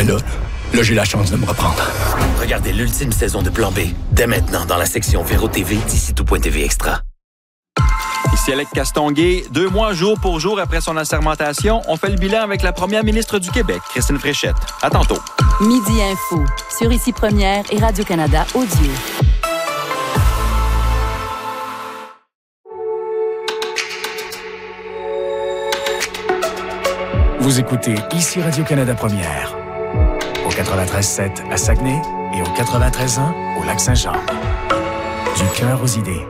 Mais là, j'ai la chance de me reprendre. Regardez l'ultime saison de Plan B, dès maintenant dans la section Véro TV d'ici tout.tv Extra. Ici Alec Castonguay. 2 mois jour pour jour après son assermentation, on fait le bilan avec la première ministre du Québec, Christine Fréchette. À tantôt. Midi Info, sur Ici Première et Radio-Canada Audio. Vous écoutez Ici Radio-Canada Première, au 93.7 à Saguenay et au 93.1 au Lac-Saint-Jean. Du cœur aux idées.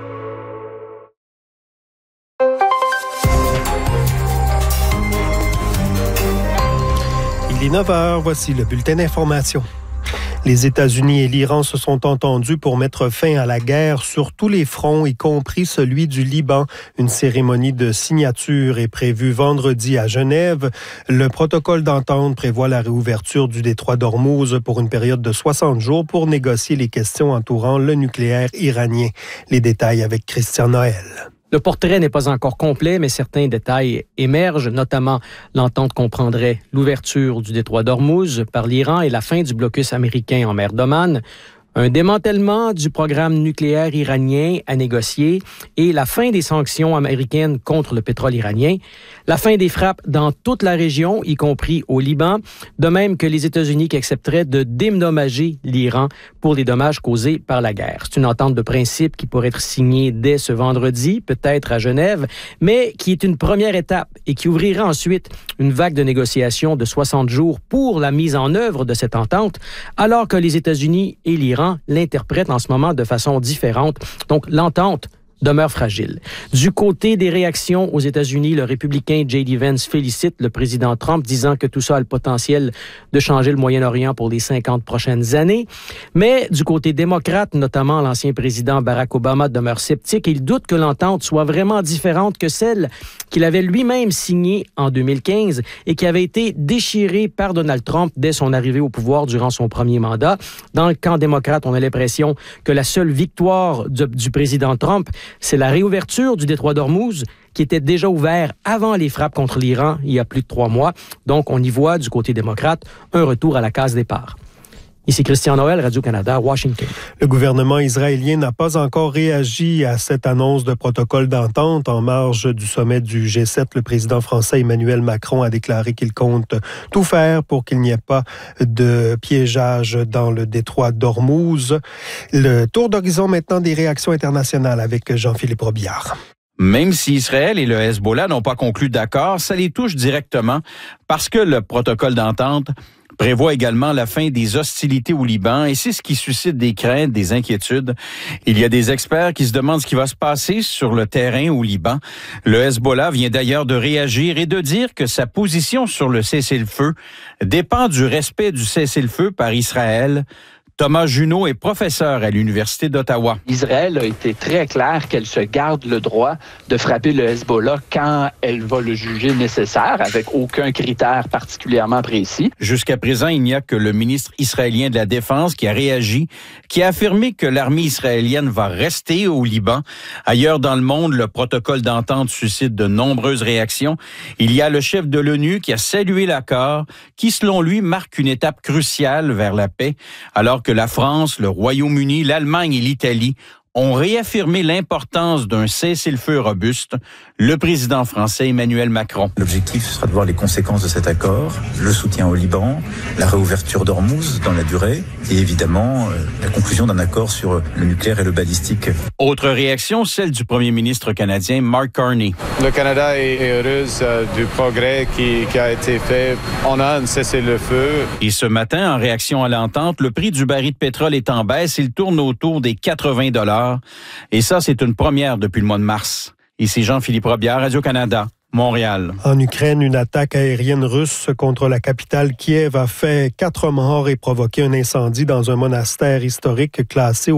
Il est 9h, voici le bulletin d'information. Les États-Unis et l'Iran se sont entendus pour mettre fin à la guerre sur tous les fronts, y compris celui du Liban. Une cérémonie de signature est prévue vendredi à Genève. Le protocole d'entente prévoit la réouverture du détroit d'Ormuz pour une période de 60 jours pour négocier les questions entourant le nucléaire iranien. Les détails avec Christian Noël. Le portrait n'est pas encore complet, mais certains détails émergent, notamment l'entente comprendrait l'ouverture du détroit d'Ormuz par l'Iran et la fin du blocus américain en mer d'Oman, un démantèlement du programme nucléaire iranien à négocier et la fin des sanctions américaines contre le pétrole iranien, la fin des frappes dans toute la région, y compris au Liban, de même que les États-Unis qui accepteraient de dédommager l'Iran pour les dommages causés par la guerre. C'est une entente de principe qui pourrait être signée dès ce vendredi, peut-être à Genève, mais qui est une première étape et qui ouvrira ensuite une vague de négociations de 60 jours pour la mise en œuvre de cette entente, alors que les États-Unis et l'Iran l'interprètent en ce moment de façon différente. Donc, l'entente demeure fragile. Du côté des réactions aux États-Unis, le républicain J.D. Vance félicite le président Trump, disant que tout ça a le potentiel de changer le Moyen-Orient pour les 50 prochaines années. Mais du côté démocrate, notamment l'ancien président Barack Obama demeure sceptique et il doute que l'entente soit vraiment différente que celle qu'il avait lui-même signée en 2015 et qui avait été déchirée par Donald Trump dès son arrivée au pouvoir durant son premier mandat. Dans le camp démocrate, on a l'impression que la seule victoire du président Trump, c'est la réouverture du détroit d'Ormuz qui était déjà ouvert avant les frappes contre l'Iran il y a plus de 3 mois. Donc, on y voit du côté démocrate un retour à la case départ. Ici Christian Noël, Radio-Canada, Washington. Le gouvernement israélien n'a pas encore réagi à cette annonce de protocole d'entente. En marge du sommet du G7, le président français Emmanuel Macron a déclaré qu'il compte tout faire pour qu'il n'y ait pas de piégeage dans le détroit d'Ormuz. Le tour d'horizon maintenant des réactions internationales avec Jean-Philippe Robillard. Même si Israël et le Hezbollah n'ont pas conclu d'accord, ça les touche directement parce que le protocole d'entente prévoit également la fin des hostilités au Liban et c'est ce qui suscite des craintes, des inquiétudes. Il y a des experts qui se demandent ce qui va se passer sur le terrain au Liban. Le Hezbollah vient d'ailleurs de réagir et de dire que sa position sur le cessez-le-feu dépend du respect du cessez-le-feu par Israël. Thomas Junot est professeur à l'Université d'Ottawa. Israël a été très clair qu'elle se garde le droit de frapper le Hezbollah quand elle va le juger nécessaire, avec aucun critère particulièrement précis. Jusqu'à présent, il n'y a que le ministre israélien de la Défense qui a réagi, qui a affirmé que l'armée israélienne va rester au Liban. Ailleurs dans le monde, le protocole d'entente suscite de nombreuses réactions. Il y a le chef de l'ONU qui a salué l'accord, qui selon lui marque une étape cruciale vers la paix, alors que la France, le Royaume-Uni, l'Allemagne et l'Italie ont réaffirmé l'importance d'un cessez-le-feu robuste. Le président français Emmanuel Macron. L'objectif sera de voir les conséquences de cet accord, le soutien au Liban, la réouverture d'Ormuz dans la durée et évidemment la conclusion d'un accord sur le nucléaire et le balistique. Autre réaction, celle du premier ministre canadien Mark Carney. Le Canada est heureuse du progrès qui a été fait. On a un cessez-le-feu. Et ce matin, en réaction à l'entente, le prix du baril de pétrole est en baisse. Il tourne autour des 80 $. Et ça, c'est une première depuis le mois de mars. Ici Jean-Philippe Robillard, Radio-Canada, Montréal. En Ukraine, une attaque aérienne russe contre la capitale Kiev a fait 4 morts et provoqué un incendie dans un monastère historique classé au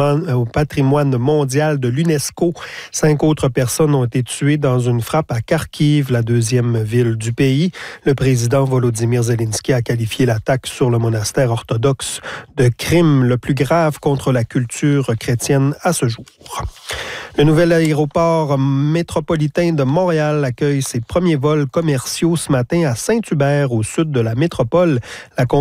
patrimoine mondial de l'UNESCO. 5 autres personnes ont été tuées dans une frappe à Kharkiv, la deuxième ville du pays. Le président Volodymyr Zelensky a qualifié l'attaque sur le monastère orthodoxe de crime le plus grave contre la culture chrétienne à ce jour. Le nouvel aéroport métropolitain de Montréal accueille ses premiers vols commerciaux ce matin à Saint-Hubert, au sud de la métropole. La